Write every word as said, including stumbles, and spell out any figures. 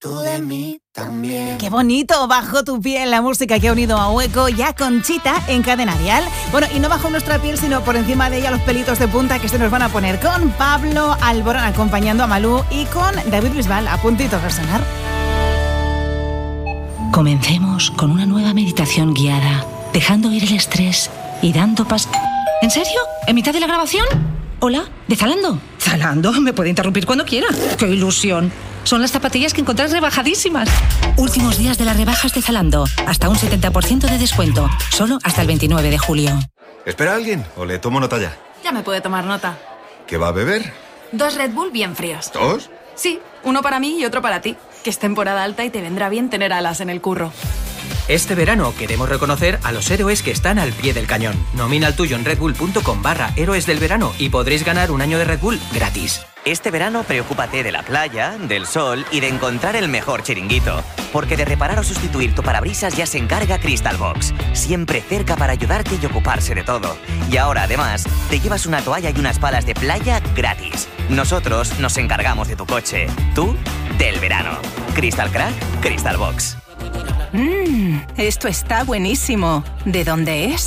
tú de mí también. Qué bonito, Bajo tu piel, la música que ha unido a Hueco y a Conchita en Cadena Dial. Bueno, y no bajo nuestra piel, sino por encima de ella los pelitos de punta que se nos van a poner con Pablo Alborán acompañando a Malú y con David Bisbal a puntito de sonar. Comencemos con una nueva meditación guiada, dejando ir el estrés y dando pas... ¿En serio? ¿En mitad de la grabación? ¿Hola? ¿De Zalando? ¿Zalando? Me puede interrumpir cuando quiera. ¡Qué ilusión! Son las zapatillas que encontrás rebajadísimas. Últimos días de las rebajas de Zalando. Hasta un setenta por ciento de descuento. Solo hasta el veintinueve de julio. ¿Espera a alguien o le tomo nota ya? Ya me puede tomar nota. ¿Qué va a beber? Dos Red Bull bien fríos. ¿Dos? Sí, uno para mí y otro para ti. Que es temporada alta y te vendrá bien tener alas en el curro. Este verano queremos reconocer a los héroes que están al pie del cañón. Nomina el tuyo en redbull.com barra héroes del verano y podréis ganar un año de Red Bull gratis. Este verano preocúpate de la playa, del sol y de encontrar el mejor chiringuito. Porque de reparar o sustituir tu parabrisas ya se encarga Crystal Box. Siempre cerca para ayudarte y ocuparse de todo. Y ahora además te llevas una toalla y unas palas de playa gratis. Nosotros nos encargamos de tu coche. Tú, del verano. Crystal Crack, Crystal Box. Mmm, esto está buenísimo. ¿De dónde es?